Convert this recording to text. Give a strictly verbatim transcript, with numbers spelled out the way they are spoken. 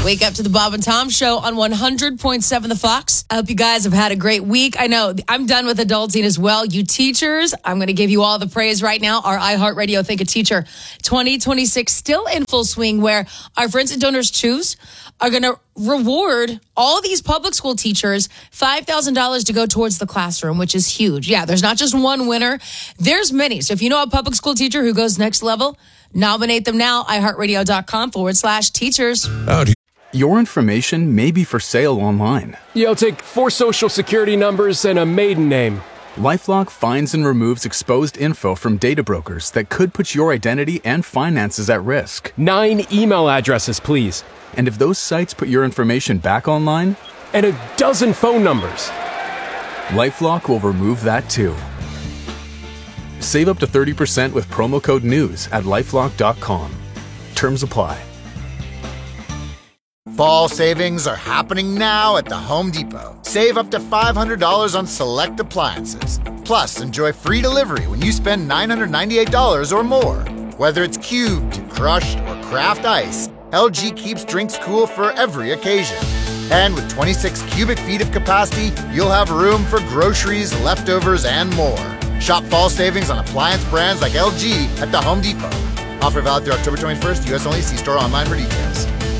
Wake up to the Bob and Tom Show on one hundred point seven The Fox. I hope you guys have had a great week. I know I'm done with adulting as well. You teachers, I'm going to give you all the praise right now. Our iHeartRadio Think a Teacher twenty twenty-six still in full swing, where our friends at Donors Choose are going to reward all these public school teachers five thousand dollars to go towards the classroom, which is huge. Yeah, there's not just one winner. There's many. So if you know a public school teacher who goes next level, nominate them now. iHeartRadio.com forward slash teachers. Oh, your information may be for sale online. Yeah, I'll take four social security numbers and a maiden name. LifeLock finds and removes exposed info from data brokers that could put your identity and finances at risk. Nine email addresses, please. And if those sites put your information back online? And a dozen phone numbers. LifeLock will remove that too. Save up to thirty percent with promo code NEWS at lifelock dot com. Terms apply. Fall savings are happening now at the Home Depot. Save up to five hundred dollars on select appliances. Plus, enjoy free delivery when you spend nine hundred ninety-eight dollars or more. Whether it's cubed, crushed, or craft ice, L G keeps drinks cool for every occasion. And with twenty-six cubic feet of capacity, you'll have room for groceries, leftovers, and more. Shop fall savings on appliance brands like L G at the Home Depot. Offer valid through October twenty-first. U S only. See store online for details.